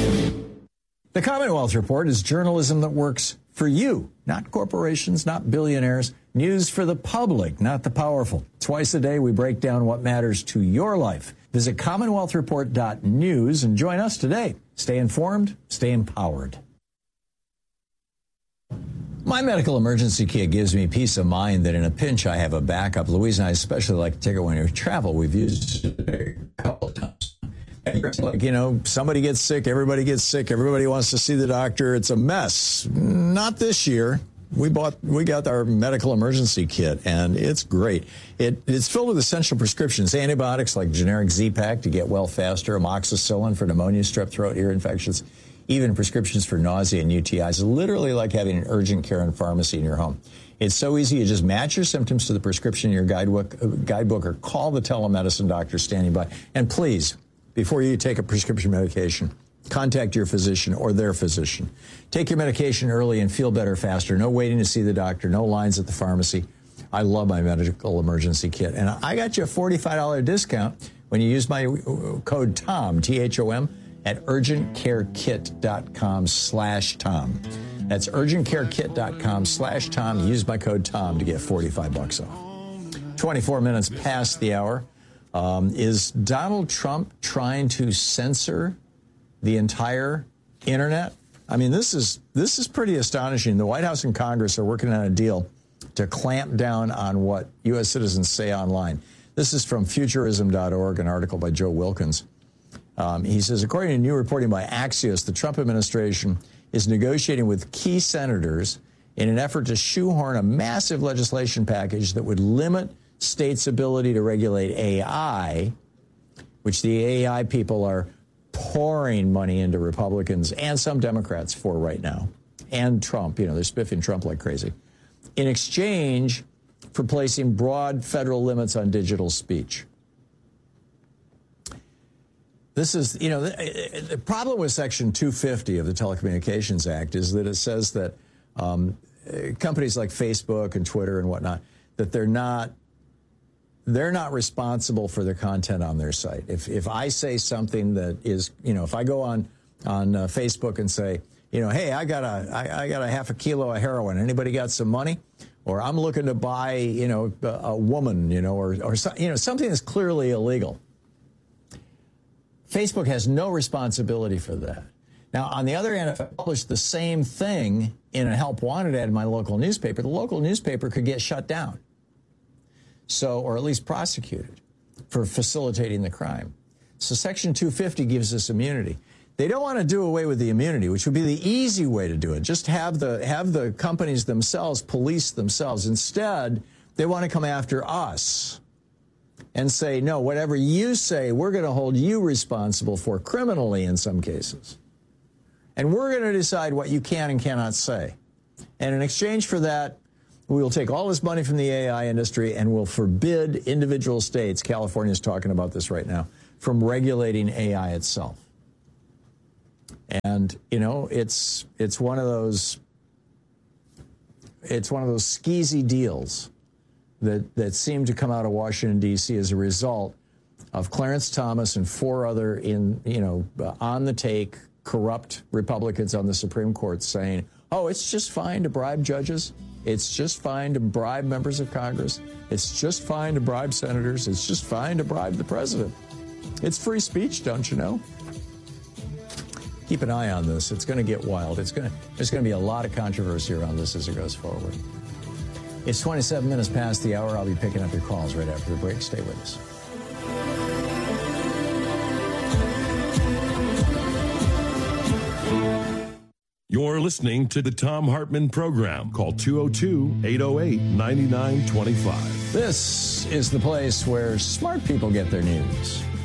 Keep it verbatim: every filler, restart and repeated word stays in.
The Commonwealth Report is journalism that works for you, not corporations, not billionaires. News for the public, not the powerful. Twice a day, we break down what matters to your life. Visit commonwealth report dot news and join us today. Stay informed, stay empowered. My medical emergency kit gives me peace of mind that in a pinch I have a backup. Louise and I especially like to take it when we travel. We've used it a couple of times. Like, you know, somebody gets sick, everybody gets sick, everybody wants to see the doctor. It's a mess. Not this year. We bought, we got our medical emergency kit, and it's great. It, it's filled with essential prescriptions, antibiotics like generic Z-Pak to get well faster, amoxicillin for pneumonia, strep throat, ear infections, even prescriptions for nausea and U T Is. It's literally like having an urgent care and pharmacy in your home. It's so easy. You just match your symptoms to the prescription in your guidebook, guidebook or call the telemedicine doctor standing by. And please, before you take a prescription medication, contact your physician or their physician. Take your medication early and feel better faster. No waiting to see the doctor, no lines at the pharmacy. I love my medical emergency kit. And I got you a forty-five dollars discount when you use my code TOM, T H O M, at urgentcarekit.com slash Tom. That's urgentcarekit.com slash Tom. Use my code TOM to get forty-five bucks off. twenty-four minutes past the hour. Um, is Donald Trump trying to censor the entire internet? I mean, this is this is pretty astonishing. The White House and Congress are working on a deal to clamp down on what U S citizens say online. This is from futurism dot org, an article by Joe Wilkins. Um, he says, according to new reporting by Axios, the Trump administration is negotiating with key senators in an effort to shoehorn a massive legislation package that would limit states' ability to regulate A I, which the A I people are pouring money into Republicans and some Democrats for right now, and Trump. You know, they're spiffing Trump like crazy, in exchange for placing broad federal limits on digital speech. This is, you know, the, the problem with Section two fifty of the Telecommunications Act is that it says that um, companies like Facebook and Twitter and whatnot, that they're not They're not responsible for their content on their site. If if I say something that is, you know, if I go on on uh, Facebook and say, you know, hey, I got a I, I got a half a kilo of heroin. Anybody got some money? Or I'm looking to buy, you know, a, a woman, you know, or or so, you know, something that's clearly illegal. Facebook has no responsibility for that. Now, on the other hand, if I publish the same thing in a help wanted ad in my local newspaper, the local newspaper could get shut down. So, or at least prosecuted for facilitating the crime. So Section two fifty gives us immunity. They don't want to do away with the immunity, which would be the easy way to do it. Just have the have the companies themselves police themselves. Instead, they want to come after us and say, no, whatever you say, we're going to hold you responsible for criminally in some cases. And we're going to decide what you can and cannot say. And in exchange for that, we will take all this money from the A I industry and will forbid individual states, California is talking about this right now, from regulating A I itself. And, you know, it's it's one of those it's one of those skeezy deals that, that seem to come out of Washington, D C as a result of Clarence Thomas and four other in, you know, on the take, corrupt Republicans on the Supreme Court saying, oh, it's just fine to bribe judges. It's just fine to bribe members of Congress. It's just fine to bribe senators. It's just fine to bribe the president. It's free speech, don't you know? Keep an eye on this. It's going to get wild. It's going to, there's going to be a lot of controversy around this as it goes forward. It's twenty-seven minutes past the hour. I'll be picking up your calls right after the break. Stay with us. You're listening to the Thom Hartmann Program. Call two oh two, eight oh eight, nine nine two five. This is the place where smart people get their news.